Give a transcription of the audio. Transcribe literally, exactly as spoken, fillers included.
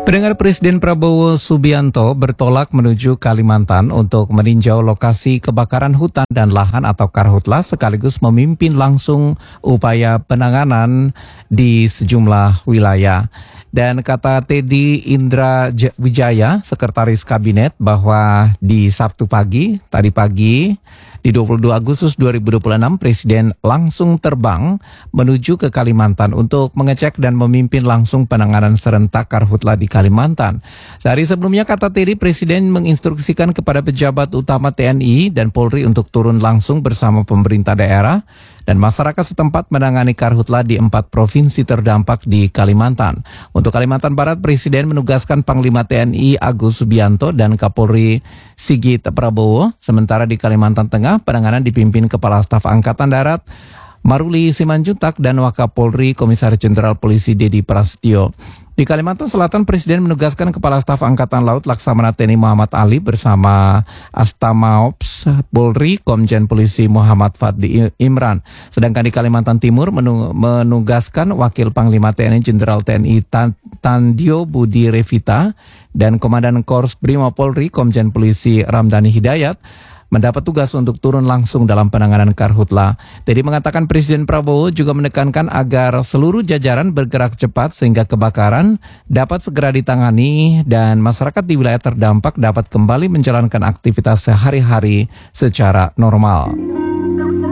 Pendengar, Presiden Prabowo Subianto bertolak menuju Kalimantan untuk meninjau lokasi kebakaran hutan dan lahan atau karhutla sekaligus memimpin langsung upaya penanganan di sejumlah wilayah. Dan kata Teddy Indra Wijaya, Sekretaris Kabinet, bahwa di Sabtu pagi, tadi pagi, di dua puluh dua Agustus dua ribu dua puluh enam, Presiden langsung terbang menuju ke Kalimantan untuk mengecek dan memimpin langsung penanganan serentak karhutla di Kalimantan. Sehari sebelumnya, kata Teddy, Presiden menginstruksikan kepada pejabat utama T N I dan Polri untuk turun langsung bersama pemerintah daerah dan masyarakat setempat menangani karhutla di empat provinsi terdampak di Kalimantan. Untuk Kalimantan Barat, Presiden menugaskan Panglima T N I Agus Subianto dan Kapolri Sigit Prabowo. Sementara di Kalimantan Tengah, penanganan dipimpin Kepala Staf Angkatan Darat Maruli Simanjuntak dan Wakapolri Komisaris Jenderal Polisi Dedi Prasetyo. Di Kalimantan Selatan, Presiden menugaskan Kepala Staf Angkatan Laut Laksamana T N I Muhammad Ali bersama Astamaops Polri Komjen Polisi Muhammad Fadli Imran. Sedangkan di Kalimantan Timur menugaskan Wakil Panglima T N I Jenderal T N I Tandio Budi Revita dan Komandan Korps Brimob Polri Komjen Polisi Ramdhani Hidayat mendapat tugas untuk turun langsung dalam penanganan karhutla. Teddy mengatakan Presiden Prabowo juga menekankan agar seluruh jajaran bergerak cepat sehingga kebakaran dapat segera ditangani dan masyarakat di wilayah terdampak dapat kembali menjalankan aktivitas sehari-hari secara normal.